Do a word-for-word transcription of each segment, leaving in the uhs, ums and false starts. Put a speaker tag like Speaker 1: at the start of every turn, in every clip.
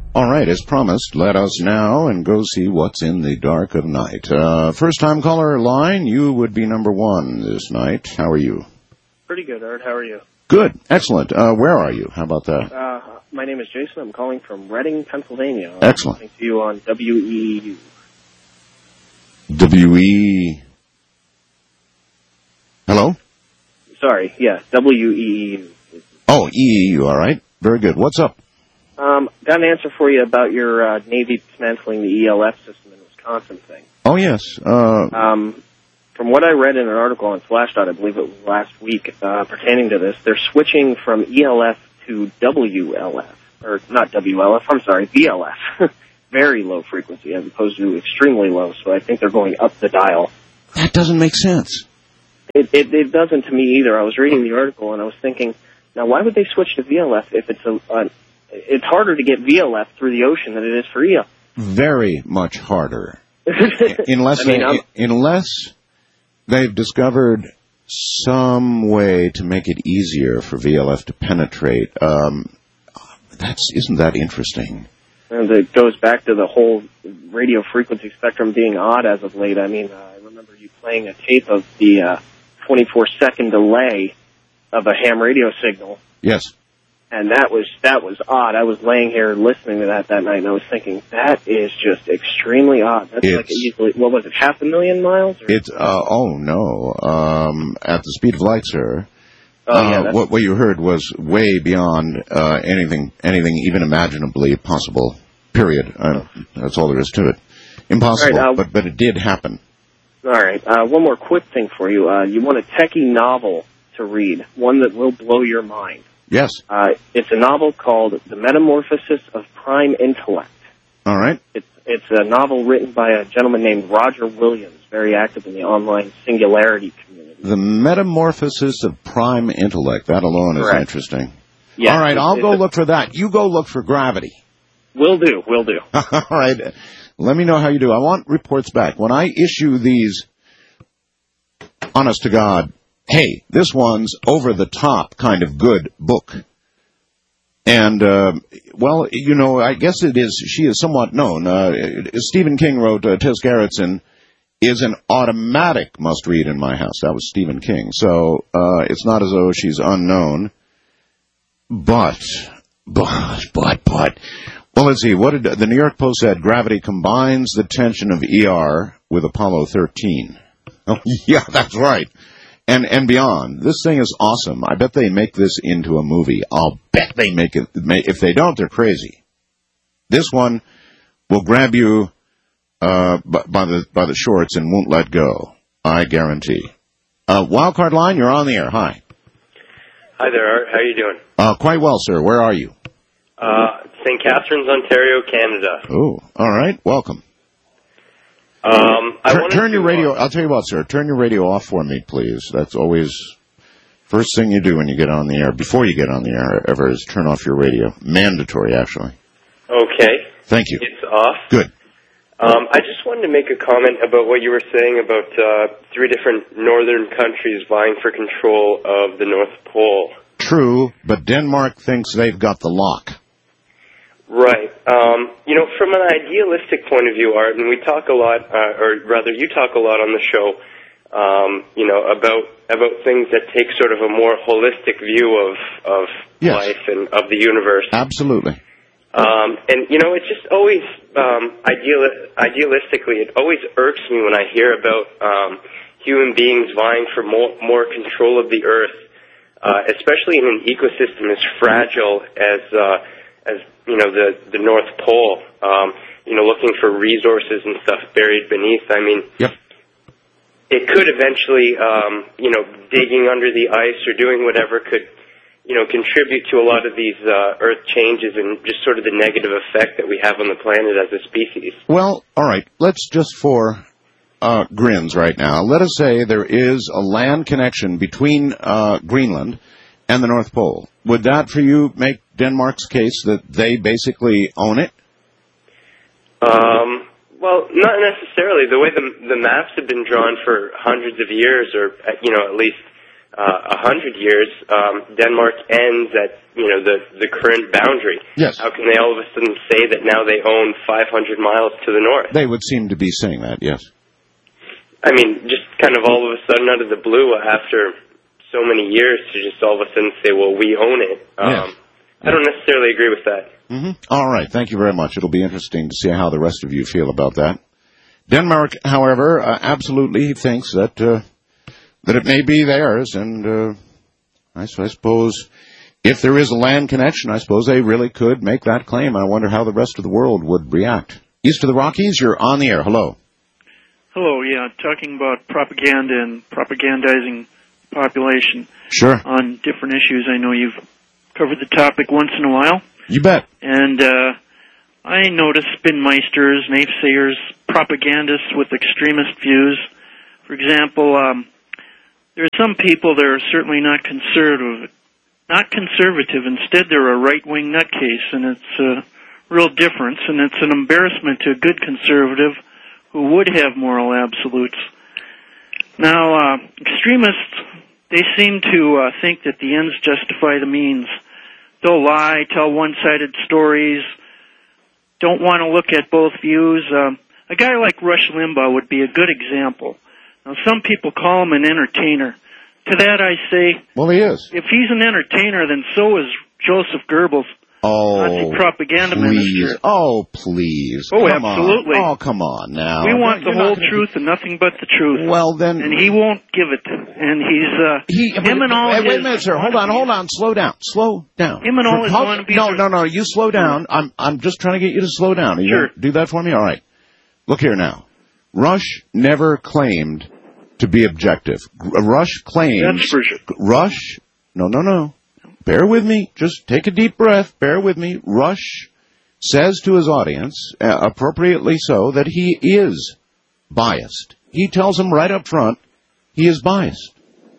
Speaker 1: All right, as promised, let us now and go see what's in the dark of night. Uh, first-time caller line, you would be number one this night. How are you?
Speaker 2: Pretty good, Art. How are you?
Speaker 1: Good. Excellent. Uh, where are you? How about that?
Speaker 2: Uh, my name is Jason. I'm calling from Reading, Pennsylvania. I'm
Speaker 1: Excellent.
Speaker 2: listening to you on W E E U.
Speaker 1: W E... Hello?
Speaker 2: Sorry, yeah, W E E U.
Speaker 1: Oh, E E U, all right. Very good. What's up?
Speaker 2: Um, got an answer for you about your uh, Navy dismantling the E L F system in Wisconsin thing.
Speaker 1: Oh, yes. Uh,
Speaker 2: Um, from what I read in an article on Slashdot, I believe it was last week, uh, pertaining to this, they're switching from E L F to W L F. Or not W L F, I'm sorry, V L F. Very low frequency as opposed to extremely low, so I think they're going up the dial.
Speaker 1: that doesn't make sense.
Speaker 2: It, it, it doesn't to me either. I was reading the article and I was thinking, now why would they switch to V L F if it's a, a it's harder to get V L F through the ocean than it is for E L F?
Speaker 1: Very much harder. unless,
Speaker 2: I mean,
Speaker 1: they, unless they've discovered some way to make it easier for V L F to penetrate. Um, that's isn't that interesting?
Speaker 2: And it goes back to the whole radio frequency spectrum being odd as of late. I mean, uh, I remember you playing a tape of the uh, twenty-four second delay of a ham radio signal.
Speaker 1: Yes.
Speaker 2: And that was that was odd. I was laying here listening to that that night, and I was thinking, that is just extremely odd. That's
Speaker 1: it's,
Speaker 2: like easily, what was it, half a million miles? Or?
Speaker 1: It's, uh, oh, no. Um, at the speed of light, sir.
Speaker 2: Oh, yeah,
Speaker 1: uh, what, what you heard was way beyond uh, anything anything even imaginably possible, period. Uh, that's all there is to it. Impossible,
Speaker 2: right, uh,
Speaker 1: but, but it did happen.
Speaker 2: All right. Uh, one more quick thing for you. Uh, you want a techie novel to read, one that will blow your mind.
Speaker 1: Yes.
Speaker 2: Uh, it's a novel called The Metamorphosis of Prime Intellect.
Speaker 1: All right.
Speaker 2: It's, it's a novel written by a gentleman named Roger Williams, very active in the online Singularity community.
Speaker 1: The Metamorphosis of Prime Intellect. That alone is
Speaker 2: Correct.
Speaker 1: interesting.
Speaker 2: Yeah,
Speaker 1: All right,
Speaker 2: it's,
Speaker 1: I'll
Speaker 2: it's
Speaker 1: go
Speaker 2: a,
Speaker 1: look for that. You go look for Gravity.
Speaker 2: Will do, will do.
Speaker 1: All right. Let me know how you do. I want reports back. When I issue these, honest to God, hey, this one's over-the-top kind of good book. And, uh, well, you know, I guess it is, she is somewhat known. Uh, Stephen King wrote, uh, Tess Gerritsen is an automatic must-read in my house. That was Stephen King. So uh, it's not as though she's unknown. But, but, but, but, well, let's see. What did the New York Post said? Gravity combines the tension of E R with Apollo thirteen. Oh, yeah, that's right. And and beyond. This thing is awesome. I bet they make this into a movie. I'll bet they make it. If they don't, they're crazy. This one will grab you uh, by the by the shorts and won't let go. I guarantee. Uh, Wildcard line, you're on the air. Hi.
Speaker 3: Hi there, Art. How are you doing?
Speaker 1: Uh, quite well, sir. Where are you?
Speaker 3: Uh, Saint Catharines, Ontario, Canada.
Speaker 1: Oh, all right. Welcome.
Speaker 3: Um, I
Speaker 1: Tur-
Speaker 3: wanted
Speaker 1: turn your
Speaker 3: to,
Speaker 1: radio.
Speaker 3: Uh,
Speaker 1: I'll tell you what, sir. Turn your radio off for me, please. That's always first thing you do when you get on the air. Before you get on the air, ever is turn off your radio. Mandatory, actually.
Speaker 3: Okay.
Speaker 1: Thank you.
Speaker 3: It's off.
Speaker 1: Good.
Speaker 3: Um, I just wanted to make a comment about what you were saying about uh, three different northern countries vying for control of the North Pole.
Speaker 1: True, but Denmark thinks they've got the lock.
Speaker 3: Right. Um, you know, from an idealistic point of view, Art, and we talk a lot, uh, or rather you talk a lot on the show, um, you know, about about things that take sort of a more holistic view of, of
Speaker 1: Yes.
Speaker 3: life and of the universe.
Speaker 1: Absolutely.
Speaker 3: Um, and, you know, it just always, um, ideal, idealistically, it always irks me when I hear about um, human beings vying for more, more control of the Earth, uh, especially in an ecosystem as fragile as, uh, as you know, the, the North Pole, um, you know, looking for resources and stuff buried beneath. I mean,
Speaker 1: Yep.
Speaker 3: it could eventually, um, you know, digging under the ice or doing whatever could, you know, contribute to a lot of these uh, Earth changes and just sort of the negative effect that we have on the planet as a species.
Speaker 1: Well, all right. Let's just for uh, grins right now. Let us say there is a land connection between uh, Greenland and the North Pole. Would that, for you, make Denmark's case that they basically own it?
Speaker 3: Um, well, not necessarily. The way the the maps have been drawn for hundreds of years, or you know, at least uh, a hundred years, um, Denmark ends at, you know, the, the current boundary.
Speaker 1: Yes.
Speaker 3: How can they all of a sudden say that now they own five hundred miles to the north?
Speaker 1: They would seem to be saying that, yes.
Speaker 3: I mean, just kind of all of a sudden out of the blue after so many years to just all of a sudden say, well, we own it. Um,
Speaker 1: yes.
Speaker 3: I don't necessarily agree with that.
Speaker 1: Mm-hmm. All right. Thank you very much. It'll be interesting to see how the rest of you feel about that. Denmark, however, uh, absolutely thinks that uh, that it may be theirs, and uh, I, I suppose if there is a land connection, I suppose they really could make that claim. I wonder how the rest of the world would react. East of the Rockies, you're on the air. Hello.
Speaker 4: Hello, yeah, talking about propaganda and propagandizing population.
Speaker 1: Sure.
Speaker 4: On different issues. I know you've covered the topic once in a while.
Speaker 1: You bet.
Speaker 4: And uh, I notice spinmeisters, naysayers, propagandists with extremist views. For example, um, there are some people that are certainly not conservative, not conservative. Instead, they're a right-wing nutcase, and it's a real difference, and it's an embarrassment to a good conservative who would have moral absolutes. Now, uh, extremists, they seem to uh, think that the ends justify the means. They'll lie, tell one-sided stories, don't want to look at both views. Um, a guy like Rush Limbaugh would be a good example. Now, some people call him an entertainer. To that I say,
Speaker 1: well, he is.
Speaker 4: If he's an entertainer, then so is Joseph Goebbels.
Speaker 1: Oh,
Speaker 4: Nazi propaganda
Speaker 1: please.
Speaker 4: minister.
Speaker 1: Oh, please.
Speaker 4: Oh,
Speaker 1: come
Speaker 4: absolutely.
Speaker 1: On. Oh, come on now.
Speaker 4: We want
Speaker 1: You're
Speaker 4: the whole
Speaker 1: gonna...
Speaker 4: truth and nothing but the truth.
Speaker 1: Well, then...
Speaker 4: And he won't give it. And he's, uh...
Speaker 1: He,
Speaker 4: him and all
Speaker 1: wait,
Speaker 4: his...
Speaker 1: wait a minute, sir. Hold on, hold on. Slow down. Slow down.
Speaker 4: Him and all his
Speaker 1: Hold,
Speaker 4: wannabes...
Speaker 1: No, no, no. You slow down. I'm, I'm just trying to get you to slow down. Are you
Speaker 4: sure.
Speaker 1: gonna do that for me? All right. Look here now. Rush never claimed to be objective. Rush claims...
Speaker 4: That's for sure.
Speaker 1: Rush... No, no, no. Bear with me. Just take a deep breath. Bear with me. Rush says to his audience, uh, appropriately so, that he is biased. He tells them right up front he is biased.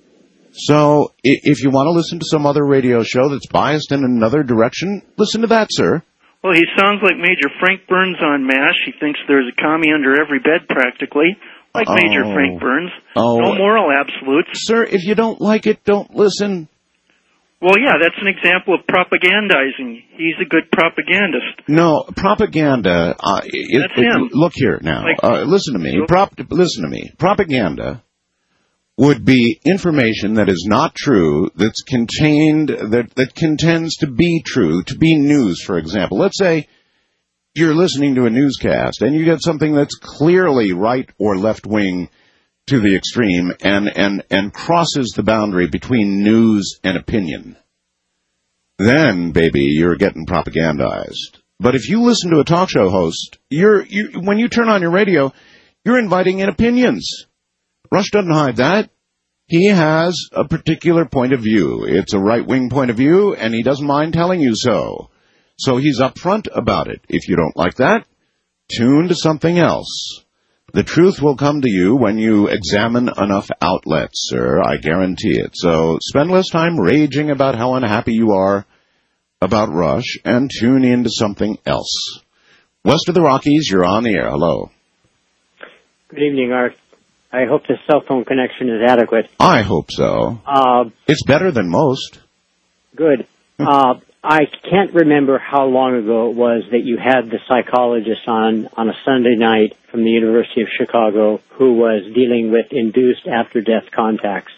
Speaker 1: So if you want to listen to some other radio show that's biased in another direction, listen to that, sir.
Speaker 4: Well, he sounds like Major Frank Burns on MASH. He thinks there's a commie under every bed, practically, like oh. Major Frank Burns.
Speaker 1: Oh.
Speaker 4: No moral absolutes.
Speaker 1: Sir, if you don't like it, don't listen.
Speaker 4: Well, yeah, that's an example of propagandizing. He's a good propagandist.
Speaker 1: No, propaganda... Uh, it,
Speaker 4: that's
Speaker 1: it,
Speaker 4: him.
Speaker 1: Look here now.
Speaker 4: Like,
Speaker 1: uh, listen to me. Prop, listen to me. Propaganda would be information that is not true, that's contained, that, that contends to be true, to be news, for example. Let's say you're listening to a newscast and you get something that's clearly right or left-wing to the extreme and, and, and crosses the boundary between news and opinion. Then, baby, you're getting propagandized. But if you listen to a talk show host, you're, you, when you turn on your radio, you're inviting in opinions. Rush doesn't hide that. He has a particular point of view. It's a right-wing point of view, and he doesn't mind telling you so. So he's upfront about it. If you don't like that, tune to something else. The truth will come to you when you examine enough outlets, sir. I guarantee it. So spend less time raging about how unhappy you are about Rush and tune in to something else. West of the Rockies, you're on the air. Hello.
Speaker 5: Good evening, Art. I hope the cell phone connection is adequate.
Speaker 1: I hope so.
Speaker 5: Uh,
Speaker 1: it's better than most.
Speaker 5: Good. uh, I can't remember how long ago it was that you had the psychologist on on a Sunday night from the University of Chicago who was dealing with induced after-death contacts.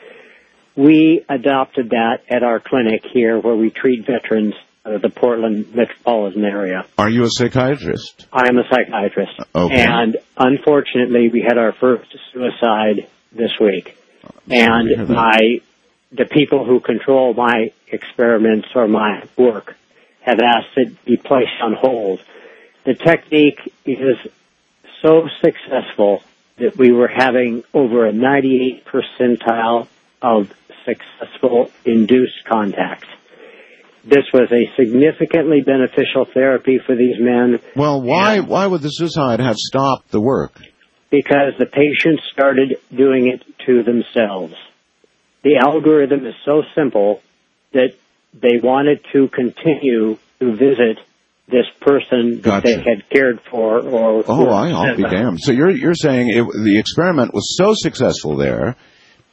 Speaker 5: We adopted that at our clinic here where we treat veterans of the Portland metropolitan area.
Speaker 1: Are you a psychiatrist?
Speaker 5: I am a psychiatrist.
Speaker 1: Okay.
Speaker 5: And unfortunately, we had our first suicide this week. And my the people who control my experiments or my work have asked it be placed on hold. The technique is so successful that we were having over a ninety-eight percentile of successful induced contacts. This was a significantly beneficial therapy for these men.
Speaker 1: Well, why why would the suicide have stopped the work?
Speaker 5: Because the patients started doing it to themselves. The algorithm is so simple that they wanted to continue to visit this person that
Speaker 1: gotcha.
Speaker 5: they had cared for. Or
Speaker 1: oh, I, I'll be damned. So you're you're saying it, the experiment was so successful there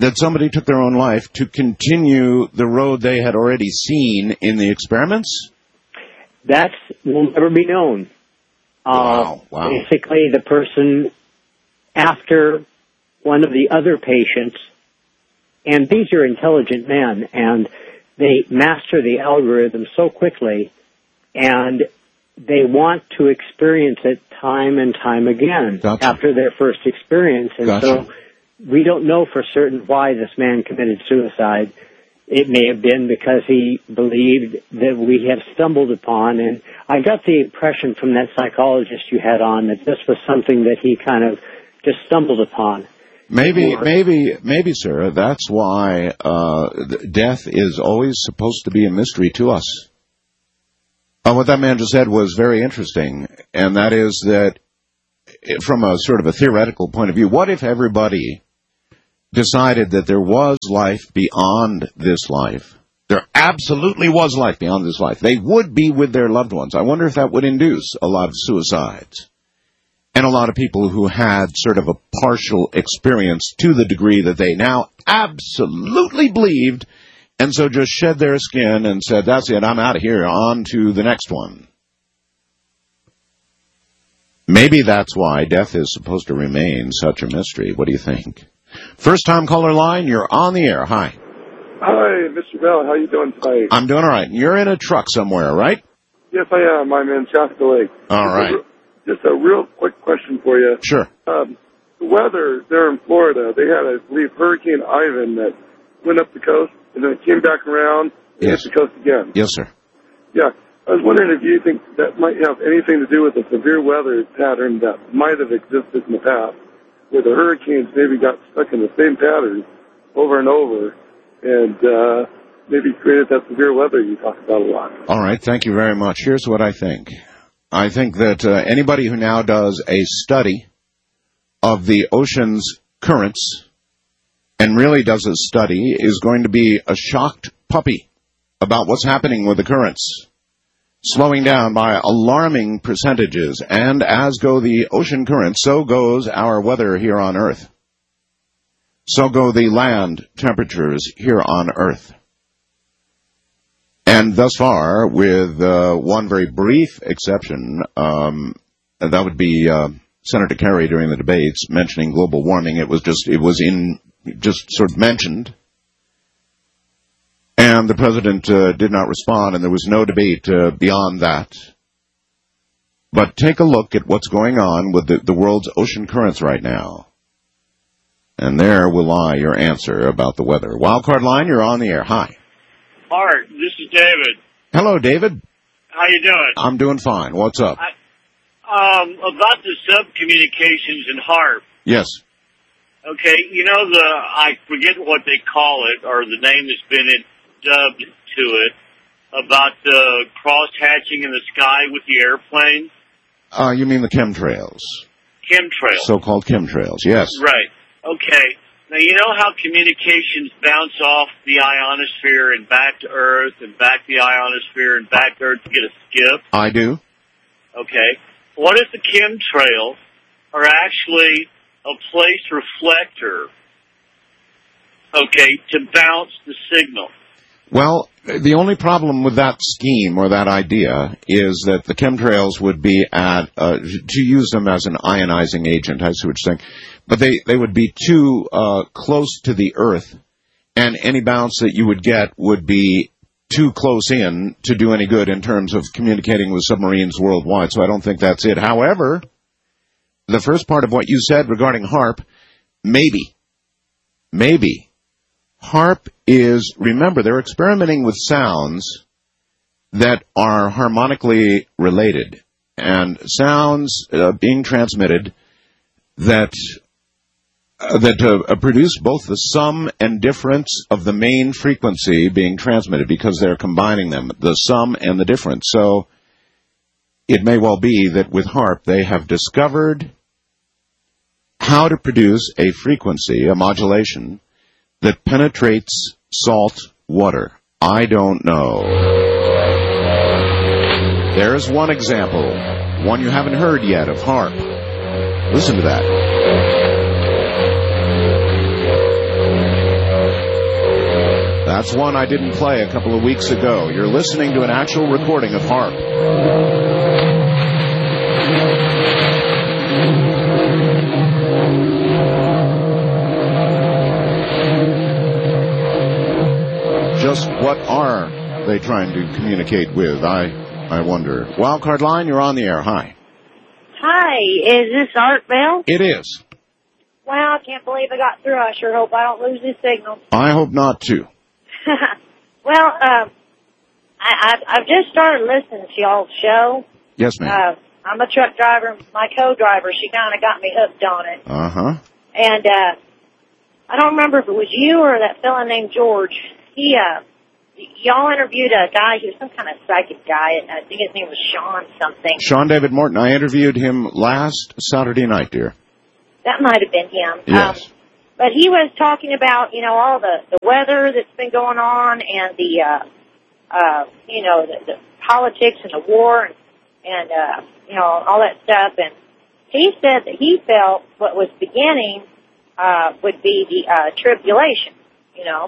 Speaker 1: that somebody took their own life to continue the road they had already seen in the experiments?
Speaker 5: That will never be known.
Speaker 1: Wow,
Speaker 5: uh,
Speaker 1: wow.
Speaker 5: Basically, the person after one of the other patients, and these are intelligent men, and they master the algorithm so quickly, and they want to experience it time and time again
Speaker 1: Gotcha.
Speaker 5: after their first experience. And
Speaker 1: Gotcha.
Speaker 5: so we don't know for certain why this man committed suicide. It may have been because he believed that we have stumbled upon, and I got the impression from that psychologist you had on that this was something that he kind of just stumbled upon.
Speaker 1: Maybe, maybe, maybe, sir, that's why uh, death is always supposed to be a mystery to us. Uh, what that man just said was very interesting, and that is that from a sort of a theoretical point of view, what if everybody decided that there was life beyond this life? There absolutely was life beyond this life. They would be with their loved ones. I wonder if that would induce a lot of suicides and a lot of people who had sort of a partial experience to the degree that they now absolutely believed, and so just shed their skin and said, that's it, I'm out of here, on to the next one. Maybe that's why death is supposed to remain such a mystery. What do you think? First time caller line, you're on the air. Hi.
Speaker 6: Hi, Mister Bell. How you doing tonight?
Speaker 1: I'm doing all right. You're in a truck somewhere, right?
Speaker 6: Yes, I am. I'm in Shasta Lake.
Speaker 1: All
Speaker 6: just
Speaker 1: right.
Speaker 6: A, just a real quick question for you.
Speaker 1: Sure.
Speaker 6: Um, the weather there in Florida, they had, I believe, Hurricane Ivan that went up the coast, and then it came back around and
Speaker 1: Yes.
Speaker 6: hit the coast again.
Speaker 1: Yes, sir.
Speaker 6: Yeah. I was wondering if you think that might have anything to do with the severe weather pattern that might have existed in the past, where the hurricanes maybe got stuck in the same pattern over and over, and uh, maybe created that severe weather you talk about a lot.
Speaker 1: All right. Thank you very much. Here's what I think. I think that uh, anybody who now does a study of the ocean's currents and really does a study is going to be a shocked puppy about what's happening with the currents, slowing down by alarming percentages. And as go the ocean currents, so goes our weather here on Earth. So go the land temperatures here on Earth. And thus far, with uh, one very brief exception, um, that would be uh, Senator Kerry during the debates mentioning global warming. It was just, it was in, just sort of mentioned. And the president uh, did not respond, and there was no debate uh, beyond that. But take a look at what's going on with the, the world's ocean currents right now. And there will lie your answer about the weather. Wildcard line, you're on the air. Hi.
Speaker 7: Art, this is David.
Speaker 1: Hello, David.
Speaker 7: How you doing?
Speaker 1: I'm doing fine. What's up?
Speaker 7: I, um, about the subcommunications in HAARP.
Speaker 1: Yes.
Speaker 7: Okay, you know the, I forget what they call it, or the name that's been it, dubbed to it, about the cross-hatching in the sky with the airplane?
Speaker 1: Uh, you mean the chemtrails?
Speaker 7: Chemtrails.
Speaker 1: So-called chemtrails, yes.
Speaker 7: Right. Okay. Now, you know how communications bounce off the ionosphere and back to Earth and back to the ionosphere and back to Earth to get a skip?
Speaker 1: I do.
Speaker 7: Okay. What if the chemtrails are actually a place reflector, okay, to bounce the signal?
Speaker 1: Well, the only problem with that scheme or that idea is that the chemtrails would be at, uh, to use them as an ionizing agent, I see what you're saying, but they, they would be too uh, close to the Earth, and any bounce that you would get would be too close in to do any good in terms of communicating with submarines worldwide, so I don't think that's it. However, the first part of what you said regarding HAARP, maybe, maybe. HAARP is, remember, they're experimenting with sounds that are harmonically related, and sounds uh, being transmitted that uh, that uh, produce both the sum and difference of the main frequency being transmitted, because they're combining them, the sum and the difference. So it may well be that with HAARP they have discovered how to produce a frequency, a modulation, that penetrates salt water. I don't know. There's one example, one you haven't heard yet of HAARP. Listen to that. That's one I didn't play a couple of weeks ago. You're listening to an actual recording of HAARP. Just what are they trying to communicate with? I I wonder. Wildcard line, you're on the air. Hi.
Speaker 8: Hi, is this Art Bell?
Speaker 1: It is.
Speaker 8: Wow, I can't believe I got through. I sure hope I don't lose this signal.
Speaker 1: I hope not, too.
Speaker 8: Well, um, I, I've, I've just started listening to y'all's show.
Speaker 1: Yes, ma'am.
Speaker 8: Uh, I'm a truck driver. My co-driver, she kind of got me hooked on it.
Speaker 1: Uh-huh.
Speaker 8: And uh, I don't remember if it was you or that fella named George. He, uh, y'all interviewed a guy. He was some kind of psychic guy. And I think his name was Sean something.
Speaker 1: Sean David Morton. I interviewed him last Saturday night, dear.
Speaker 8: That might have been him.
Speaker 1: Yes.
Speaker 8: Um, but he was talking about, you know, all the, the weather that's been going on and the, uh, uh, you know, the, the politics and the war and, and uh, you know, all that stuff. And he said that he felt what was beginning uh, would be the uh, tribulation, you know.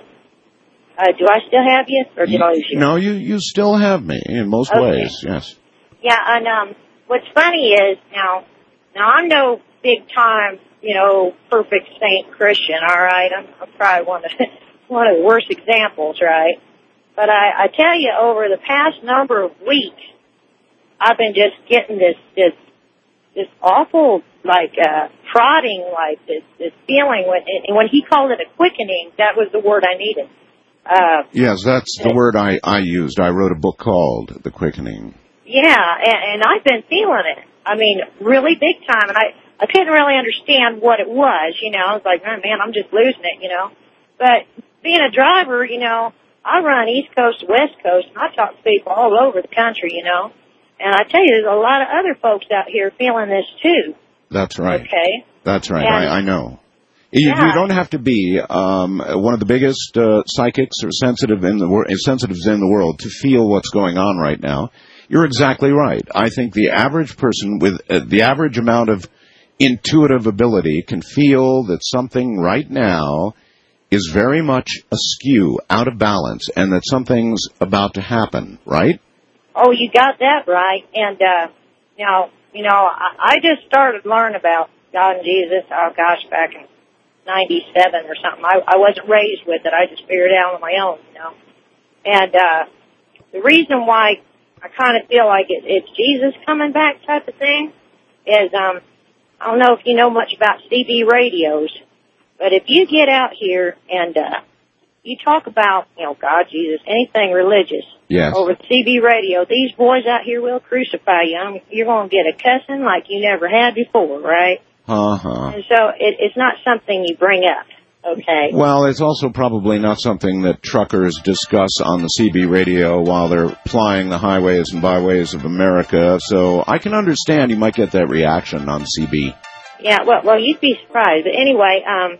Speaker 8: Uh, do I still have you, or did I lose you?
Speaker 1: No, you, you still have me in most
Speaker 8: Okay.
Speaker 1: ways, yes.
Speaker 8: Yeah, and um, what's funny is, now, now I'm no big-time, you know, perfect saint Christian, all right? I'm, I'm probably one of, one of the worst examples, right? But I, I tell you, over the past number of weeks, I've been just getting this, this, this awful, like, uh, prodding, like, this, this feeling. When, and when he called it a quickening, that was the word I needed. Uh,
Speaker 1: yes, that's the word I, I used. I wrote a book called The Quickening.
Speaker 8: Yeah, and, and I've been feeling it. I mean, really big time. And I, I couldn't really understand what it was, you know. I was like, oh, man, I'm just losing it, you know. But being a driver, you know, I run East Coast to West Coast, and I talk to people all over the country, you know. And I tell you, there's a lot of other folks out here feeling this, too.
Speaker 1: That's right.
Speaker 8: Okay?
Speaker 1: That's right.
Speaker 8: And,
Speaker 1: I, I know. You,
Speaker 8: yeah.
Speaker 1: you don't have to be um, one of the biggest uh, psychics or sensitive in the wor- sensitives in the world to feel what's going on right now. You're exactly right. I think the average person with uh, the average amount of intuitive ability can feel that something right now is very much askew, out of balance, and that something's about to happen, right?
Speaker 8: Oh, you got that right. And, uh, you know, you know, I, I just started learning about God and Jesus, oh gosh, back in ninety-seven or something. I, I wasn't raised with it. I just figured it out on my own, you know. And, uh, the reason why I kind of feel like it, it's Jesus coming back type of thing is, um, I don't know if you know much about C B radios, but if you get out here and, uh, you talk about, you know, God, Jesus, anything religious,
Speaker 1: yes,
Speaker 8: over the C B radio, these boys out here will crucify you. I mean, you're going to get a cussing like you never had before, right?
Speaker 1: Uh-huh.
Speaker 8: And so it, it's not something you bring up, okay?
Speaker 1: Well, it's also probably not something that truckers discuss on the C B radio while they're plying the highways and byways of America, so I can understand you might get that reaction on C B.
Speaker 8: Yeah, well, well, you'd be surprised. But anyway, um,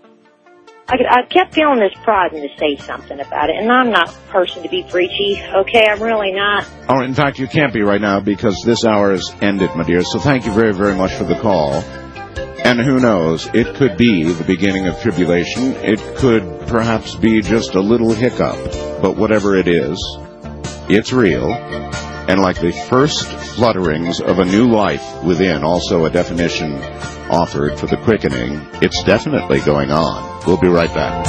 Speaker 8: I, I kept feeling this prodding to say something about it, and I'm not a person to be preachy, okay? I'm really not.
Speaker 1: Oh, in fact, you can't be right now because this hour is ended, my dear, so thank you very, very much for the call. And who knows, it could be the beginning of tribulation. It could perhaps be just a little hiccup. But whatever it is, it's real. And like the first flutterings of a new life within, also a definition offered for the quickening, it's definitely going on. We'll be right back.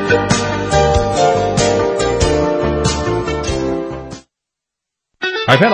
Speaker 9: I've had a